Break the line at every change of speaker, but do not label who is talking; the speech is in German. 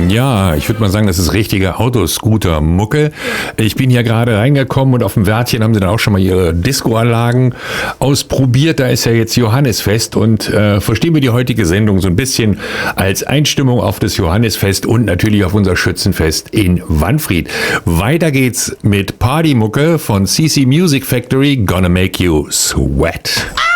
Ja, ich würde mal sagen, das ist richtige Autoscooter-Mucke. Ich bin hier gerade reingekommen und auf dem Wärtchen haben sie dann auch schon mal ihre Disco-Anlagen ausprobiert. Da ist ja jetzt Johannisfest und verstehen wir die heutige Sendung so ein bisschen als Einstimmung auf das Johannisfest und natürlich auf unser Schützenfest in Wanfried. Weiter geht's mit Partymucke von CC Music Factory, Gonna Make You Sweat.